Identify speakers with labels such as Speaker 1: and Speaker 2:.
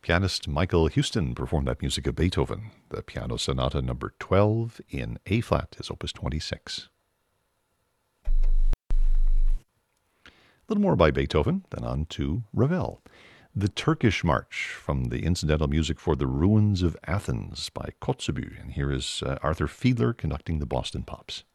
Speaker 1: Pianist Michael Houston performed that music of Beethoven. The Piano Sonata number 12 in A-flat is Opus 26. A little more by Beethoven, then on to Ravel. The Turkish March from the incidental music for The Ruins of Athens by Kotzebue. And here is Arthur Fiedler conducting the Boston Pops.